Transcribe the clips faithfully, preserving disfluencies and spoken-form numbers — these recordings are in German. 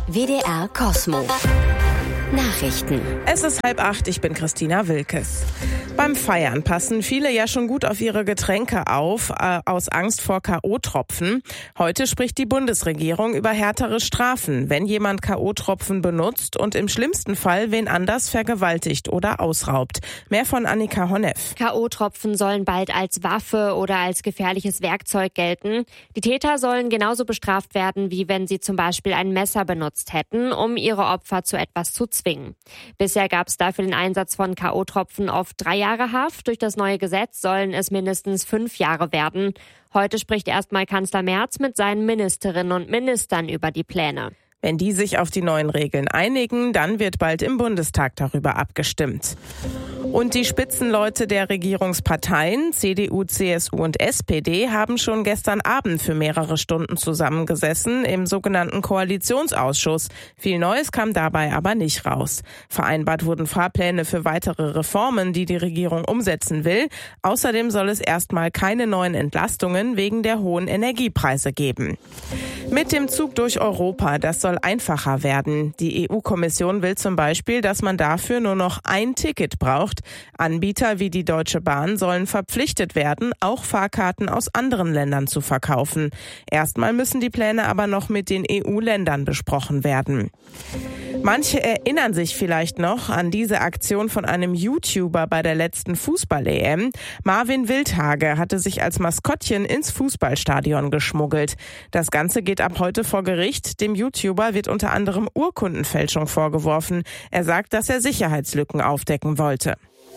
W D R Cosmo. Nachrichten. Es ist halb acht, ich bin Christina Wilkes. Beim Feiern passen viele ja schon gut auf ihre Getränke auf, äh, aus Angst vor K O-Tropfen. Heute spricht die Bundesregierung über härtere Strafen, wenn jemand K O-Tropfen benutzt und im schlimmsten Fall wen anders vergewaltigt oder ausraubt. Mehr von Annika Honneff. K O-Tropfen sollen bald als Waffe oder als gefährliches Werkzeug gelten. Die Täter sollen genauso bestraft werden, wie wenn sie zum Beispiel ein Messer benutzt hätten, um ihre Opfer zu etwas zu zwingen. Bisher gab es dafür den Einsatz von K O-Tropfen auf drei Jahre Haft. Durch das neue Gesetz sollen es mindestens fünf Jahre werden. Heute spricht erstmal Kanzler Merz mit seinen Ministerinnen und Ministern über die Pläne. Wenn die sich auf die neuen Regeln einigen, dann wird bald im Bundestag darüber abgestimmt. Und die Spitzenleute der Regierungsparteien, C D U, C S U und S P D, haben schon gestern Abend für mehrere Stunden zusammengesessen im sogenannten Koalitionsausschuss. Viel Neues kam dabei aber nicht raus. Vereinbart wurden Fahrpläne für weitere Reformen, die die Regierung umsetzen will. Außerdem soll es erstmal keine neuen Entlastungen wegen der hohen Energiepreise geben. Mit dem Zug durch Europa, das soll einfacher werden. Die E U-Kommission will zum Beispiel, dass man dafür nur noch ein Ticket braucht. Anbieter wie die Deutsche Bahn sollen verpflichtet werden, auch Fahrkarten aus anderen Ländern zu verkaufen. Erstmal müssen die Pläne aber noch mit den E U-Ländern besprochen werden. Manche erinnern sich vielleicht noch an diese Aktion von einem YouTuber bei der letzten Fußball-E M. Marvin Wildhage hatte sich als Maskottchen ins Fußballstadion geschmuggelt. Das Ganze geht ab heute vor Gericht. Dem YouTuber wird unter anderem Urkundenfälschung vorgeworfen. Er sagt, dass er Sicherheitslücken aufdecken wollte.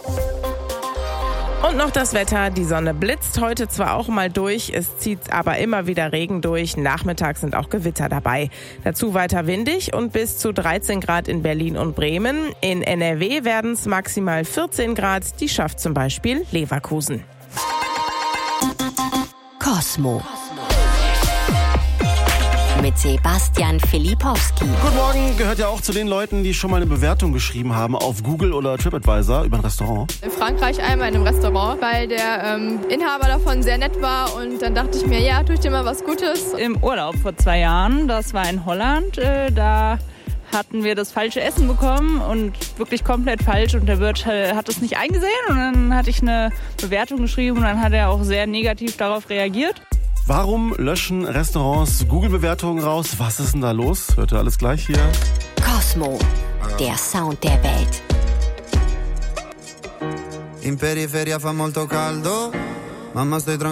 Und noch das Wetter. Die Sonne blitzt heute zwar auch mal durch, es zieht aber immer wieder Regen durch. Nachmittags sind auch Gewitter dabei. Dazu weiter windig und bis zu dreizehn Grad in Berlin und Bremen. In N R W werden es maximal vierzehn Grad. Die schafft zum Beispiel Leverkusen. Cosmo. Mit Sebastian Filipowski. Guten Morgen, gehört ja auch zu den Leuten, die schon mal eine Bewertung geschrieben haben auf Google oder TripAdvisor über ein Restaurant. In Frankreich einmal in einem Restaurant, weil der ähm, Inhaber davon sehr nett war und dann dachte ich mir, ja, tue ich dir mal was Gutes. Im Urlaub vor zwei Jahren, das war in Holland, äh, da hatten wir das falsche Essen bekommen und wirklich komplett falsch und der Wirt hat es nicht eingesehen und dann hatte ich eine Bewertung geschrieben und dann hat er auch sehr negativ darauf reagiert. Warum löschen Restaurants Google-Bewertungen raus? Was ist denn da los? Hört ihr alles gleich hier? Cosmo, der Sound der Welt. In periferia fa molto caldo, mamma stai tranquilla.